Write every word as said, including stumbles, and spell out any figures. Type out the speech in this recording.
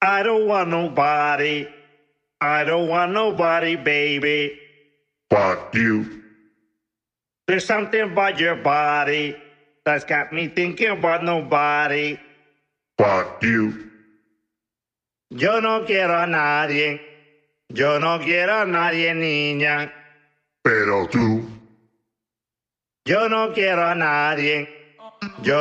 I don't want nobody. I don't want nobody, baby. Fuck you. There's something about your body that's got me thinking about nobody. Fuck you. Yo no quiero a nadie. Yo no quiero a nadie, niña. Pero tú. Yo no quiero a nadie. Yo